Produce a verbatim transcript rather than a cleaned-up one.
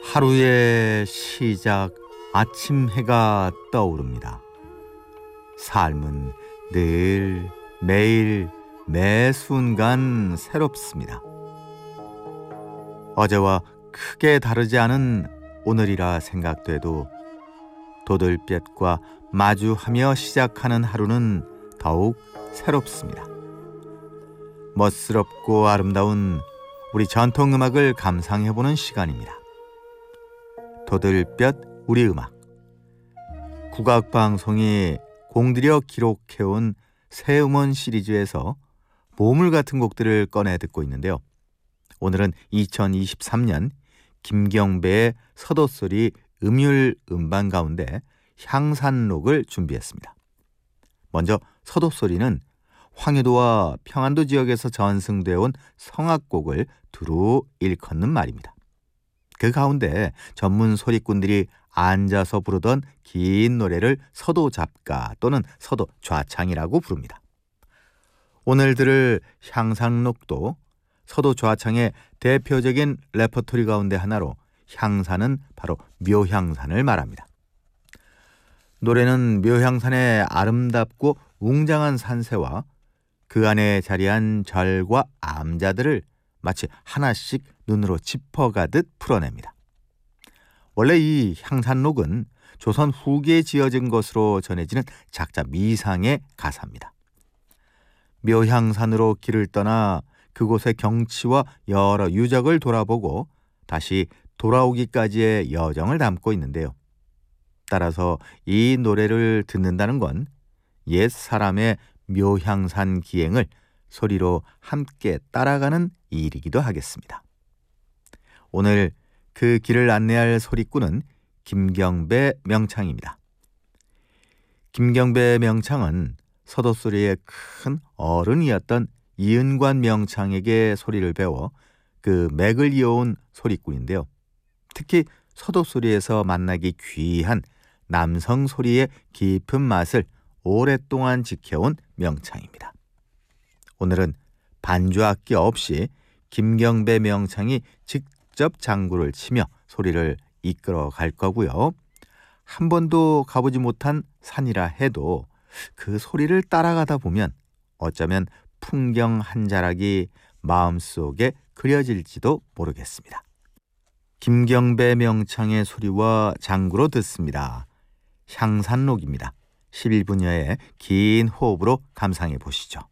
하루의 시작, 아침 해가 떠오릅니다. 삶은 늘 매일 매 순간 새롭습니다. 어제와 크게 다르지 않은 오늘이라 생각돼도 도들볕과 마주하며 시작하는 하루는 더욱 새롭습니다. 멋스럽고 아름다운 우리 전통음악을 감상해보는 시간입니다. 도들볕 우리 음악. 국악방송이 공들여 기록해온 새 음원 시리즈에서 보물 같은 곡들을 꺼내 듣고 있는데요. 오늘은 이천이십삼 년 김경배의 서도소리 음율 음반 가운데 향산록을 준비했습니다. 먼저 서도소리는 황해도와 평안도 지역에서 전승되어 온 성악곡을 두루 일컫는 말입니다. 그 가운데 전문 소리꾼들이 앉아서 부르던 긴 노래를 서도잡가 또는 서도좌창이라고 부릅니다. 오늘 들을 향산록도 서도좌창의 대표적인 레퍼토리 가운데 하나로 향산은 바로 묘향산을 말합니다. 노래는 묘향산의 아름답고 웅장한 산세와 그 안에 자리한 절과 암자들을 마치 하나씩 눈으로 짚어가듯 풀어냅니다. 원래 이 향산록은 조선 후기에 지어진 것으로 전해지는 작자 미상의 가사입니다. 묘향산으로 길을 떠나 그곳의 경치와 여러 유적을 돌아보고 다시 돌아오기까지의 여정을 담고 있는데요. 따라서 이 노래를 듣는다는 건 옛 사람의 묘향산 기행을 소리로 함께 따라가는 일이기도 하겠습니다. 오늘 그 길을 안내할 소리꾼은 김경배 명창입니다. 김경배 명창은 서도소리의 큰 어른이었던 이은관 명창에게 소리를 배워 그 맥을 이어온 소리꾼인데요. 특히 서도소리에서 만나기 귀한 남성 소리의 깊은 맛을 오랫동안 지켜온 명창입니다. 오늘은 반주악기 없이 김경배 명창이 직접 장구를 치며 소리를 이끌어 갈 거고요. 한 번도 가보지 못한 산이라 해도 그 소리를 따라가다 보면 어쩌면 풍경 한 자락이 마음속에 그려질지도 모르겠습니다. 김경배 명창의 소리와 장구로 듣습니다. 향산록입니다. 십일 분여의 긴 호흡으로 감상해 보시죠.